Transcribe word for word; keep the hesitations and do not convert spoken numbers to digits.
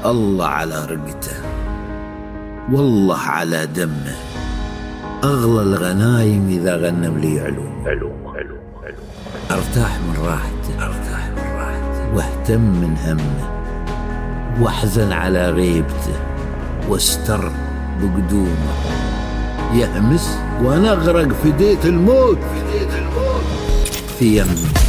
الله على رقته، والله على دمه، أغلى الغنايم إذا غنم لي علوم علوم علوم علوم. أرتاح من راحته، أرتاح من راحته، واهتم من همه، واحزن على غيبته، واستر بقدومه. يهمس وأنا أغرق في ديت الموت، في ديت الموت، في يمه.